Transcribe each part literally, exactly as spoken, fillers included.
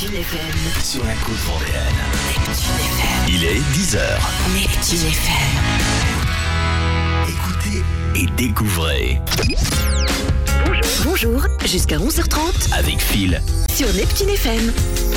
Neptune F M. Sur la côte vendéenne. Neptune F M. Il est dix heures. Neptune F M. Écoutez et découvrez. Bonjour. Bonjour, jusqu'à onze heures trente. Avec Phil. Sur Neptune F M.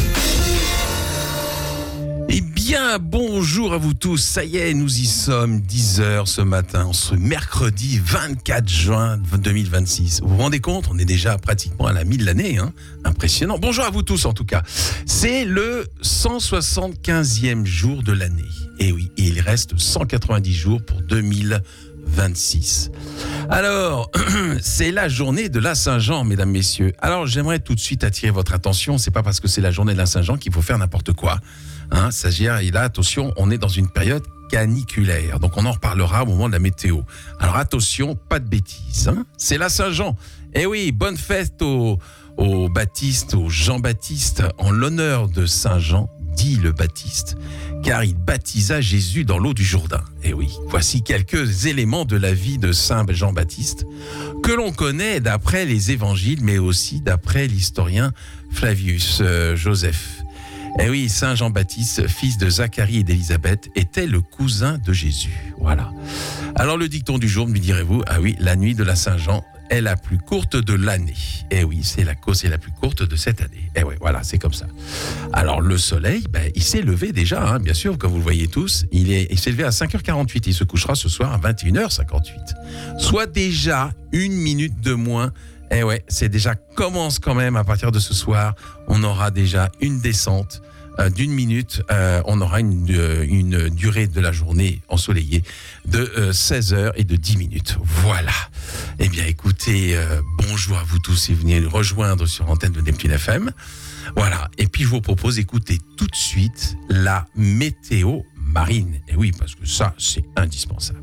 Eh bien, bonjour à vous tous. Ça y est, nous y sommes, dix heures ce matin, ce mercredi vingt-quatre juin deux mille vingt-six. Vous vous rendez compte, on est déjà pratiquement à la mi de l'année, hein. Impressionnant. Bonjour à vous tous en tout cas. C'est le cent soixante-quinzième jour de l'année. Et oui, il reste cent quatre-vingt-dix jours pour deux mille vingt-six. Alors, c'est la journée de la Saint-Jean, mesdames, messieurs. Alors, j'aimerais tout de suite attirer votre attention. C'est pas parce que c'est la journée de la Saint-Jean qu'il faut faire n'importe quoi. Hein, c'est-à-dire, et là, attention, on est dans une période caniculaire. Donc, on en reparlera au moment de la météo. Alors, attention, pas de bêtises. Hein, c'est la Saint-Jean. Eh oui, bonne fête au, au Baptiste, au Jean-Baptiste, en l'honneur de Saint-Jean, dit le Baptiste, car il baptisa Jésus dans l'eau du Jourdain. Eh oui, voici quelques éléments de la vie de Saint Jean-Baptiste que l'on connaît d'après les évangiles, mais aussi d'après l'historien Flavius euh, Joseph. Eh oui, Saint Jean-Baptiste, fils de Zacharie et d'Élisabeth, était le cousin de Jésus. Voilà. Alors le dicton du jour, me direz-vous, ah oui, la nuit de la Saint-Jean est la plus courte de l'année. Eh oui, c'est la cause, c'est la plus courte de cette année. Eh oui, voilà, c'est comme ça. Alors le soleil, ben, il s'est levé déjà, hein, bien sûr, comme vous le voyez tous. Il, est, il s'est levé à cinq heures quarante-huit. Il se couchera ce soir à vingt et une heures cinquante-huit. Soit déjà une minute de moins. Eh ouais, c'est déjà commence quand même à partir de ce soir. On aura déjà une descente euh, d'une minute. Euh, on aura une, euh, une durée de la journée ensoleillée de euh, seize heures et de dix minutes. Voilà. Eh bien, écoutez, euh, bonjour à vous tous si vous venez nous rejoindre sur l'antenne de Neptune F M. Voilà. Et puis, je vous propose d'écouter tout de suite la météo marine. Et oui, parce que ça, c'est indispensable.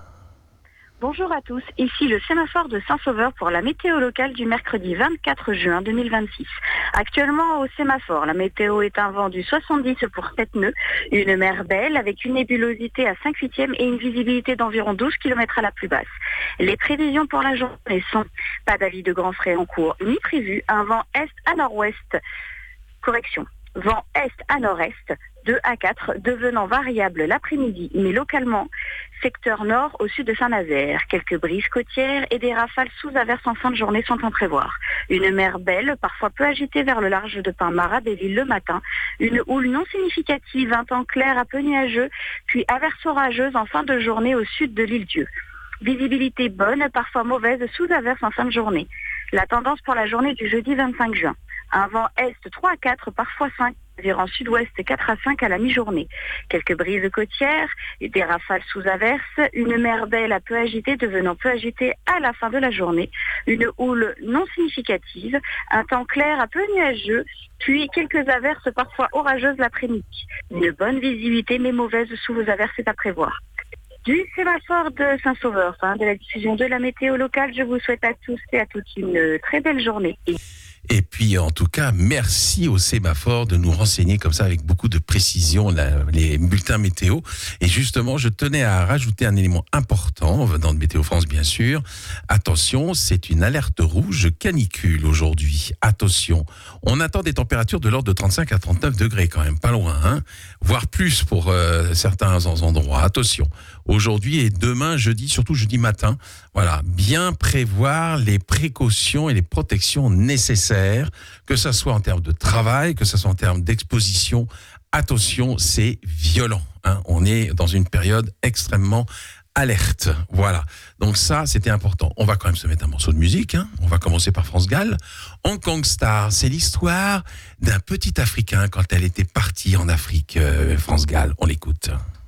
Bonjour à tous, ici le sémaphore de Saint-Sauveur pour la météo locale du mercredi vingt-quatre juin deux mille vingt-six. Actuellement au sémaphore, la météo est un vent du soixante-dix pour sept nœuds, une mer belle avec une nébulosité à cinq huitièmes et une visibilité d'environ douze kilomètres à la plus basse. Les prévisions pour la journée sont pas d'avis de grand frais en cours ni prévu, un vent est à nord-ouest, correction, vent est à nord-est, deux à quatre, devenant variable l'après-midi, mais localement, secteur nord au sud de Saint-Nazaire. Quelques brises côtières et des rafales sous averses en fin de journée sont à prévoir. Une mer belle, parfois peu agitée vers le large de Pain-Marat des villes le matin. Une houle non significative, un temps clair à peu nuageux, puis averses orageuses en fin de journée au sud de l'île Dieu. Visibilité bonne, parfois mauvaise, sous averses en fin de journée. La tendance pour la journée du jeudi vingt-cinq juin. Un vent est trois à quatre, parfois cinq, virant sud-ouest quatre à cinq à la mi-journée. Quelques brises côtières, des rafales sous averses, une mer belle à peu agitée devenant peu agitée à la fin de la journée, une houle non significative, un temps clair à peu nuageux, puis quelques averses parfois orageuses l'après-midi. Une bonne visibilité mais mauvaise sous vos averses est à prévoir. Du sémaphore de Saint-Sauveur, fin de la diffusion de la météo locale, je vous souhaite à tous et à toutes une très belle journée. Et puis, en tout cas, merci au sémaphore de nous renseigner comme ça avec beaucoup de précision la, les bulletins météo. Et justement, je tenais à rajouter un élément important venant de Météo France, bien sûr. Attention, c'est une alerte rouge canicule aujourd'hui. Attention, on attend des températures de l'ordre de trente-cinq à trente-neuf degrés quand même, pas loin, hein, voire plus pour euh, certains endroits. Attention, aujourd'hui et demain, jeudi, surtout jeudi matin, voilà, bien prévoir les précautions et les protections nécessaires, que ce soit en termes de travail, que ce soit en termes d'exposition. Attention, c'est violent, hein. On est dans une période extrêmement alerte. Voilà. Donc ça, c'était important. On va quand même se mettre un morceau de musique, hein. On va commencer par France Gall. Hong Kong Star, c'est l'histoire d'un petit Africain quand elle était partie en Afrique, euh, France Gall. On l'écoute.